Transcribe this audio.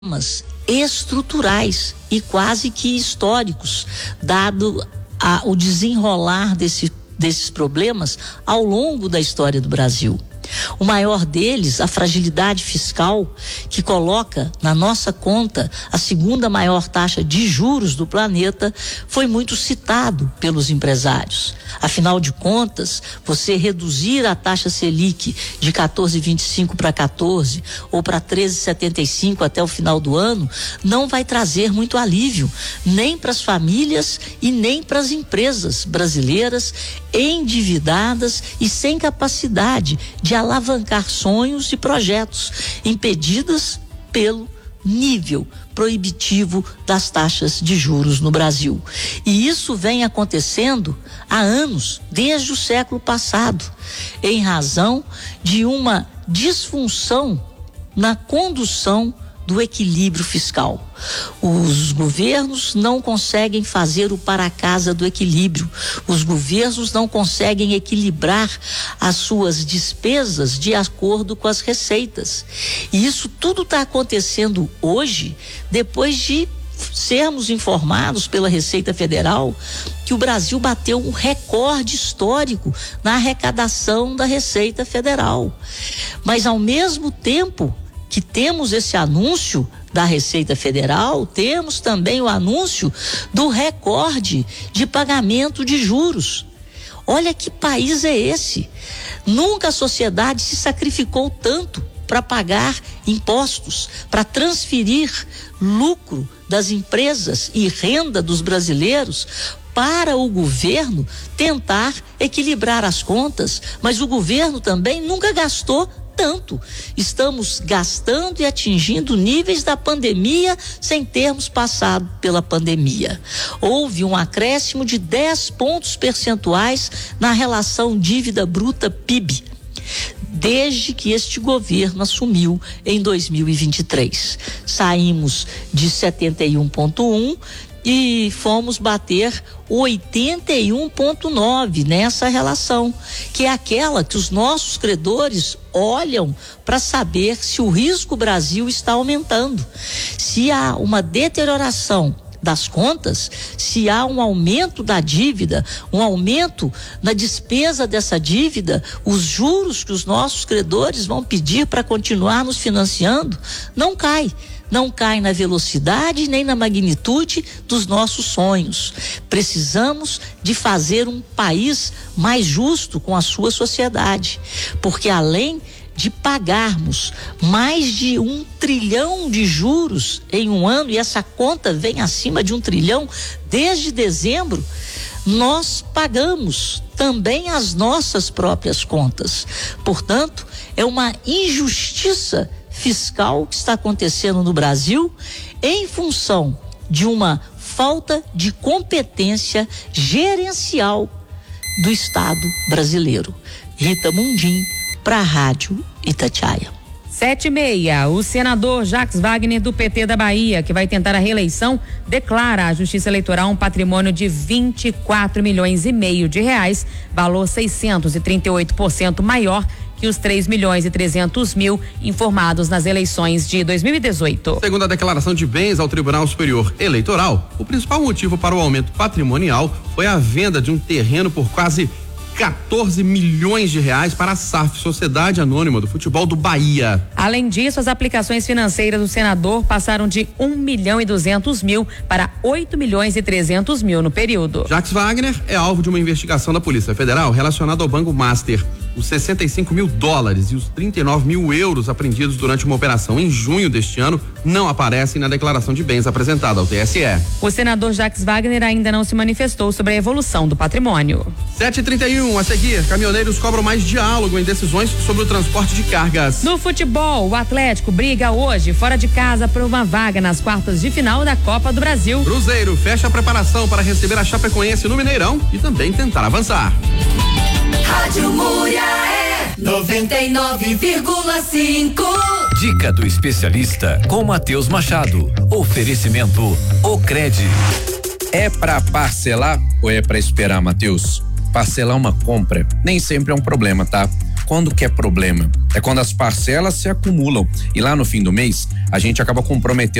problemas estruturais e quase que históricos, dado o desenrolar desses problemas ao longo da história do Brasil. O maior deles, a fragilidade fiscal, que coloca na nossa conta a segunda maior taxa de juros do planeta, foi muito citado pelos empresários. Afinal de contas, você reduzir a taxa Selic de 14,25 para 14 ou para 13,75 até o final do ano não vai trazer muito alívio, nem para as famílias e nem para as empresas brasileiras endividadas e sem capacidade de alavancar sonhos e projetos, impedidas pelo nível proibitivo das taxas de juros no Brasil. E isso vem acontecendo há anos, desde o século passado, em razão de uma disfunção na condução do equilíbrio fiscal. Os governos não conseguem fazer o para-casa do equilíbrio. Os governos não conseguem equilibrar as suas despesas de acordo com as receitas. E isso tudo está acontecendo hoje, depois de sermos informados pela Receita Federal que o Brasil bateu um recorde histórico na arrecadação da Receita Federal. Mas, ao mesmo tempo que temos esse anúncio da Receita Federal, temos também o anúncio do recorde de pagamento de juros. Olha que país é esse. Nunca a sociedade se sacrificou tanto para pagar impostos, para transferir lucro das empresas e renda dos brasileiros para o governo tentar equilibrar as contas, mas o governo também nunca gastou tanto. Estamos gastando e atingindo níveis da pandemia sem termos passado pela pandemia. Houve um acréscimo de 10 pontos percentuais na relação dívida bruta PIB, desde que este governo assumiu em 2023. Saímos de 71,1 e fomos bater 81,9 nessa relação, que é aquela que os nossos credores olham para saber se o risco Brasil está aumentando, se há uma deterioração das contas, se há um aumento da dívida, um aumento na despesa dessa dívida, os juros que os nossos credores vão pedir para continuar nos financiando, não cai na velocidade nem na magnitude dos nossos sonhos. Precisamos de fazer um país mais justo com a sua sociedade, porque além de pagarmos mais de 1 trilhão de juros em um ano, e essa conta vem acima de 1 trilhão desde dezembro, nós pagamos também as nossas próprias contas. Portanto, é uma injustiça fiscal que está acontecendo no Brasil em função de uma falta de competência gerencial do Estado brasileiro. Rita Mundim, para a Rádio Itatiaia. 7h30, o senador Jacques Wagner, do PT da Bahia, que vai tentar a reeleição, declara à Justiça Eleitoral um patrimônio de 24,5 milhões de reais, valor 638% maior que os 3.300.000 informados nas eleições de 2018. Segundo a declaração de bens ao Tribunal Superior Eleitoral, o principal motivo para o aumento patrimonial foi a venda de um terreno por quase 14 milhões de reais para a SAF, Sociedade Anônima do Futebol do Bahia. Além disso, as aplicações financeiras do senador passaram de 1.200.000 para 8.300.000 no período. Jacques Wagner é alvo de uma investigação da Polícia Federal relacionada ao Banco Master. Os 65 mil dólares e os 39 mil euros apreendidos durante uma operação em junho deste ano não aparecem na declaração de bens apresentada ao TSE. O senador Jacques Wagner ainda não se manifestou sobre a evolução do patrimônio. 7h31, a seguir, caminhoneiros cobram mais diálogo em decisões sobre o transporte de cargas. No futebol, o Atlético briga hoje fora de casa por uma vaga nas quartas de final da Copa do Brasil. Cruzeiro fecha a preparação para receber a Chapecoense no Mineirão e também tentar avançar. Rádio Muriaé 99,5. Dica do especialista com Matheus Machado. Oferecimento Ocred. É pra parcelar ou é pra esperar, Matheus? Parcelar uma compra nem sempre é um problema, tá? quando que é problema? É quando as parcelas se acumulam e lá no fim do mês a gente acaba comprometendo